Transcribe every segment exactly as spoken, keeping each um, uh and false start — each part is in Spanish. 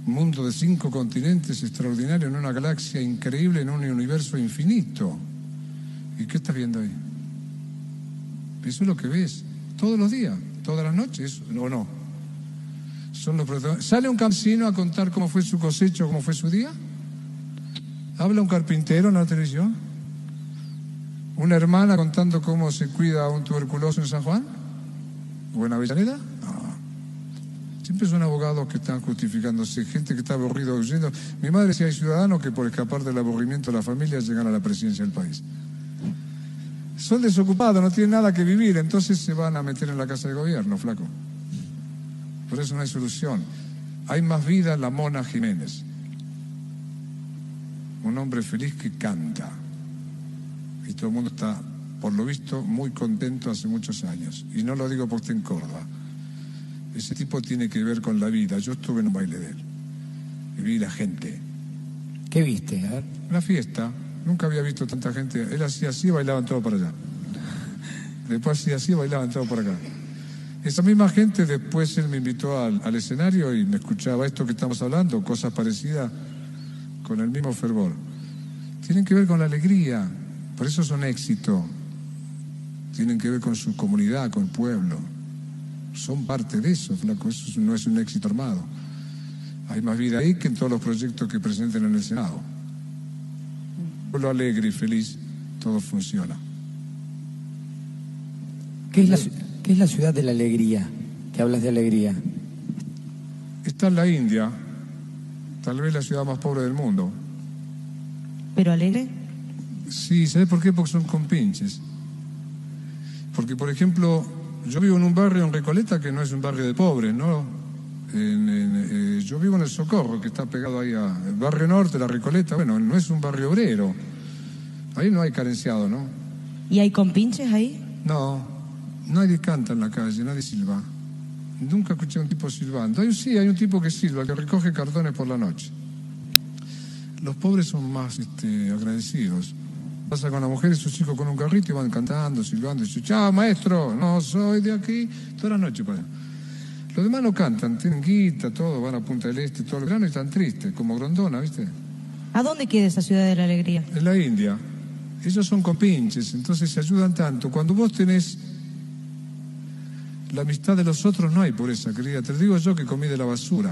Un mundo de cinco continentes extraordinario, en una galaxia increíble, en un universo infinito. ¿Y qué estás viendo ahí? Eso es lo que ves todos los días, todas las noches, ¿o no? Son los protagonistas. ¿Sale un campesino a contar cómo fue su cosecha, cómo fue su día? ¿Habla un carpintero en la televisión? ¿Una hermana contando cómo se cuida a un tuberculoso en San Juan? ¿O en Avellaneda? No. Siempre son abogados que están justificándose, gente que está aburrida huyendo. Mi madre decía, hay ciudadanos que por escapar del aburrimiento de la familia llegan a la presidencia del país. Son desocupados, no tienen nada que vivir, entonces se van a meter en la casa de gobierno, flaco. Por eso no hay solución. Hay más vida en la Mona Jiménez. Un hombre feliz que canta. Y todo el mundo está, por lo visto, muy contento hace muchos años. Y no lo digo porque esté en Córdoba. Ese tipo tiene que ver con la vida. Yo estuve en un baile de él. Y vi la gente. ¿Qué viste? A ver. Una fiesta. Nunca había visto tanta gente. Él hacía así, bailaban todos para allá. Después hacía así, bailaban todos por acá. Esa misma gente, después él me invitó al, al escenario y me escuchaba esto que estamos hablando, cosas parecidas, con el mismo fervor. Tienen que ver con la alegría, por eso son éxito. Tienen que ver con su comunidad, con el pueblo. Son parte de eso, flaco, eso no es un éxito armado. Hay más vida ahí que en todos los proyectos que presenten en el Senado. Pueblo alegre y feliz, todo funciona. ¿Qué es la, qué es la ciudad de la alegría? Que hablas de alegría. Está en la India, tal vez la ciudad más pobre del mundo. ¿Pero alegre? Sí, ¿sabes por qué? Porque son compinches. Porque, por ejemplo, yo vivo en un barrio en Recoleta que no es un barrio de pobres, ¿no? En, en, eh, yo vivo en el Socorro, que está pegado ahí al barrio norte, la Recoleta. Bueno, no es un barrio obrero. Ahí no hay carenciado, ¿no? ¿Y hay compinches ahí? No, nadie canta en la calle, nadie silba. Nunca escuché a un tipo silbando. Hay, sí, hay un tipo que silba, que recoge cartones por la noche. Los pobres son más este, agradecidos. Pasa con la mujer y sus hijos con un carrito y van cantando, silbando. Y dicen, chao, maestro, no soy de aquí. Toda la noche para allá. Los demás no cantan, tienen guita, todo, van a Punta del Este todo el verano y están tristes, como Grondona, ¿viste? ¿A dónde queda esa ciudad de la alegría? En la India. Ellos son compinches, entonces se ayudan tanto. Cuando vos tenés la amistad de los otros, no hay pobreza, querida. Te lo digo yo que comí de la basura.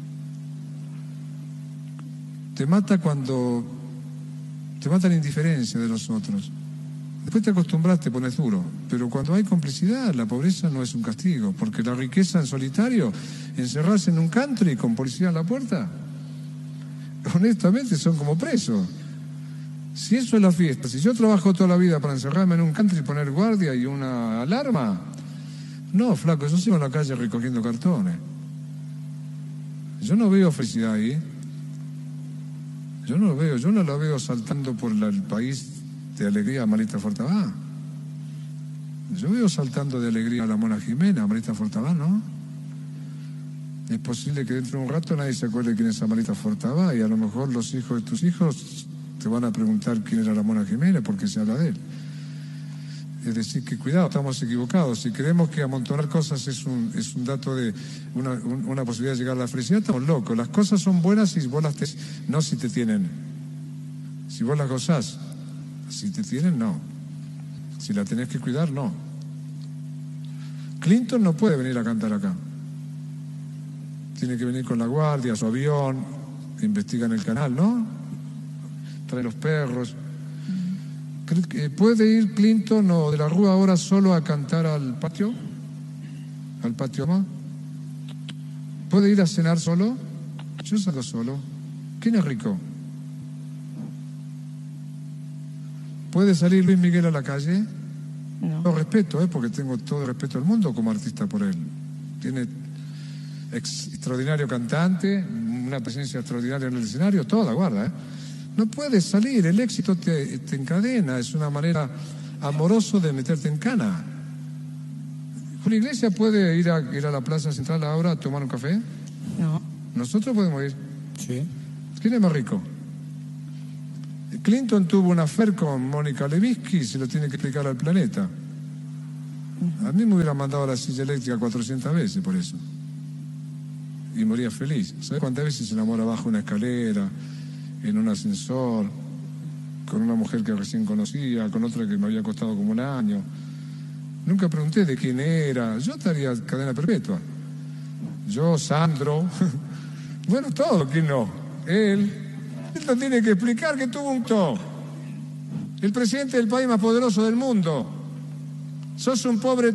Te mata cuando... Te mata la indiferencia de los otros. Después te acostumbras, te pones duro. Pero cuando hay complicidad, la pobreza no es un castigo. Porque la riqueza en solitario, encerrarse en un country con policía en la puerta, honestamente son como presos. Si eso es la fiesta, si yo trabajo toda la vida para encerrarme en un country y poner guardia y una alarma, no, flaco, yo sigo en la calle recogiendo cartones. Yo no veo felicidad ahí. Yo no lo veo, yo no la veo saltando por la, el país de alegría a Marita Fortabá. Yo veo saltando de alegría a la Mona Jimena, a Marita Fortabá, ¿no? Es posible que dentro de un rato nadie se acuerde quién es Marita Fortabá y a lo mejor los hijos de tus hijos te van a preguntar quién era la Mona Jimena porque se habla de él. Es decir, que cuidado, estamos equivocados. Si creemos que amontonar cosas es un, es un dato de una, un, una posibilidad de llegar a la felicidad, estamos locos. Las cosas son buenas si vos las tenés, no si te tienen. Si vos las gozás, si te tienen, no. Si la tenés que cuidar, no. Clinton no puede venir a cantar acá. Tiene que venir con la guardia, su avión, investigan el canal, ¿no? Trae los perros. ¿Puede ir Clinton o de la Rúa ahora solo a cantar al patio? ¿Al patio más? ¿Puede ir a cenar solo? Yo salgo solo. ¿Quién es rico? ¿Puede salir Luis Miguel a la calle? No. Lo respeto, ¿eh? Porque tengo todo el respeto del mundo como artista por él. Tiene ex extraordinario cantante, una presencia extraordinaria en el escenario, toda, guarda, ¿eh? No puedes salir, el éxito te, te encadena, es una manera amorosa de meterte en cana. ¿Julio Iglesias puede ir a, ir a la Plaza Central ahora a tomar un café? No. ¿Nosotros podemos ir? Sí. ¿Quién es más rico? Clinton tuvo una affair con Mónica Lewinsky y se lo tiene que explicar al planeta. A mí me hubiera mandado a la silla eléctrica cuatrocientas veces por eso. y moría feliz. ¿Sabes cuántas veces se enamora bajo una escalera, en un ascensor, con una mujer que recién conocía, con otra que me había costado como un año? Nunca pregunté de quién era. Yo estaría cadena perpetua. Yo, Sandro, bueno, todo, ¿quién no? Él, él no tiene que explicar que tuvo un to. El presidente del país más poderoso del mundo. Sos un pobre